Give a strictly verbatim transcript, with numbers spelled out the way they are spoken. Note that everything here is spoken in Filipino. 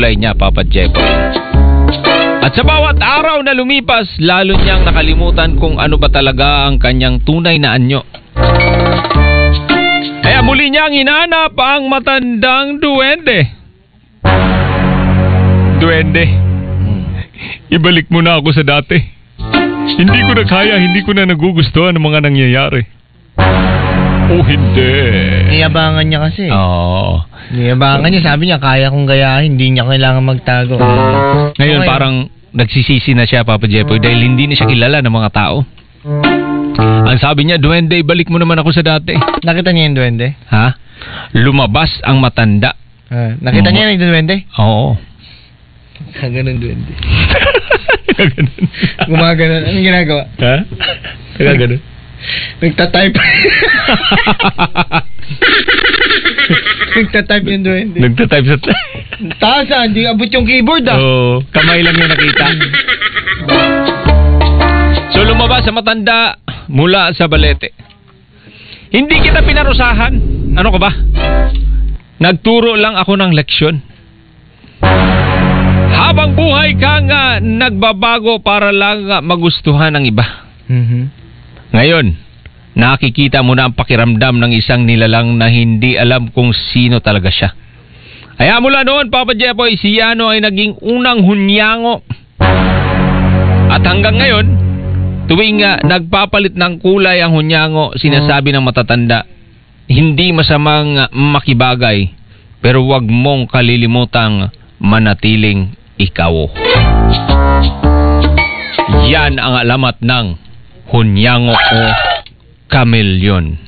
kulay niya, Papa Jepo. At sa bawat araw na lumipas, lalo niyang nakalimutan kung ano ba talaga ang kanyang tunay na anyo. Kaya muli niyang hinanap ang matandang duwende. Duwende, ibalik mo na ako sa dati. Hindi ko na kaya, hindi ko na nagugustuhan ang mga nangyayari. Oh, hindi. Niyabangan niya kasi. Oo. Niyabangan niya, sabi niya, kaya kong gayahin, hindi niya kailangan magtago. Ngayon, Okay. parang nagsisisi na siya, Papa Jepoy, dahil hindi na siya kilala ng mga tao. Ang sabi niya, duwende, ibalik mo naman ako sa dati. Nakita niya yung duwende? Ha? Lumabas ang matanda. Ah, nakita Mm. niya yung duwende? Oo. Kaganon duwende. Ganun. Gumaganon. Anong ginagawa? Ha? Ganun. Nagtatype. Nagtatype yung duwende. Nagtatype sa... Taas ah, hindi abot yung keyboard ah. Oo. Kamay lang yung nakita. So lumabas sa matanda mula sa balete. Hindi kita pinarusahan. Ano ka ba? Nagturo lang ako ng leksyon. Habang buhay ka nga nagbabago para lang magustuhan ng iba. Mm-hmm. Ngayon, nakikita mo na ang pakiramdam ng isang nilalang na hindi alam kung sino talaga siya. Kaya mula noon, Papa Jepoy, si Yano ay naging unang hunyango. At hanggang ngayon, tuwing uh, nagpapalit ng kulay ang hunyango, sinasabi ng matatanda, hindi masamang makibagay, pero wag mong kalilimutang manatiling ikaw. Yan ang alamat ng hunyango o kameleon.